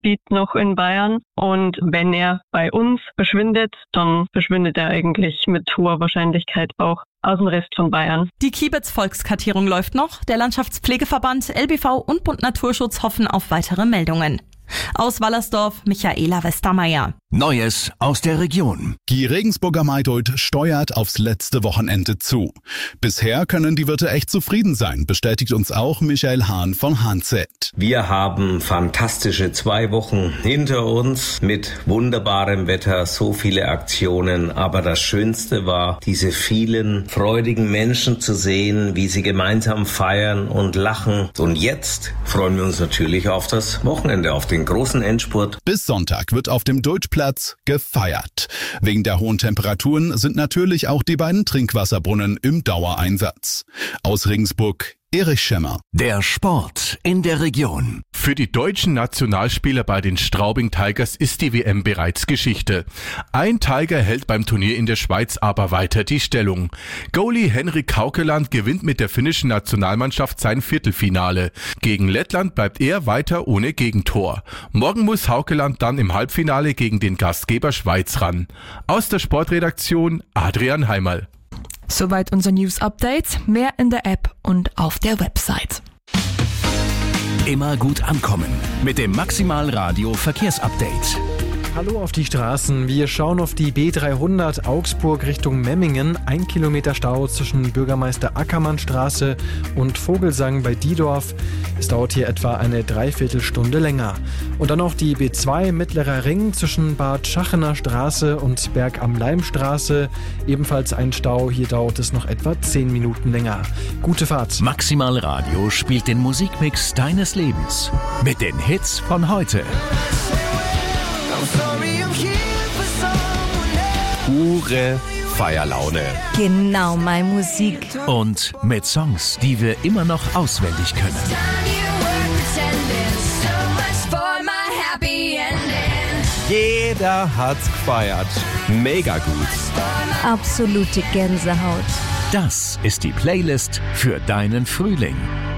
Gebiet noch in Bayern. Und wenn er bei uns verschwindet, dann verschwindet er eigentlich mit hoher Wahrscheinlichkeit auch aus dem Rest von Bayern. Die Kiebitz-Volkskartierung läuft noch. Der Landschaftspflegeverband, LBV und Bund Naturschutz hoffen auf weitere Meldungen. Aus Wallersdorf, Michaela Westermeier. Neues aus der Region. Die Regensburger Maidult steuert aufs letzte Wochenende zu. Bisher können die Wirte echt zufrieden sein, bestätigt uns auch Michael Hahn von HZ. Wir haben fantastische 2 Wochen hinter uns mit wunderbarem Wetter, so viele Aktionen. Aber das Schönste war, diese vielen freudigen Menschen zu sehen, wie sie gemeinsam feiern und lachen. Und jetzt freuen wir uns natürlich auf das Wochenende, auf den großen Endspurt. Bis Sonntag wird auf dem Dultplatz gefeiert. Wegen der hohen Temperaturen sind natürlich auch die beiden Trinkwasserbrunnen im Dauereinsatz. Aus Regensburg, Erich Schemmer. Der Sport in der Region. Für die deutschen Nationalspieler bei den Straubing Tigers ist die WM bereits Geschichte. Ein Tiger hält beim Turnier in der Schweiz aber weiter die Stellung. Goalie Henrik Haukeland gewinnt mit der finnischen Nationalmannschaft sein Viertelfinale. Gegen Lettland bleibt er weiter ohne Gegentor. Morgen muss Haukeland dann im Halbfinale gegen den Gastgeber Schweiz ran. Aus der Sportredaktion Adrian Heimerl. Soweit unser News-Update. Mehr in der App und auf der Website. Immer gut ankommen mit dem Maximal Radio Verkehrsupdate. Hallo auf die Straßen. Wir schauen auf die B300 Augsburg Richtung Memmingen. 1 Kilometer Stau zwischen Bürgermeister Ackermannstraße und Vogelsang bei Diedorf. Es dauert hier etwa eine Dreiviertelstunde länger. Und dann noch die B2 Mittlerer Ring zwischen Bad Schachener Straße und Berg am Leimstraße. Ebenfalls ein Stau. Hier dauert es noch etwa 10 Minuten länger. Gute Fahrt. Maximal Radio spielt den Musikmix deines Lebens mit den Hits von heute. Pure Feierlaune. Genau, meine Musik. Und mit Songs, die wir immer noch auswendig können. Jeder hat's gefeiert. Mega gut. Absolute Gänsehaut. Das ist die Playlist für deinen Frühling.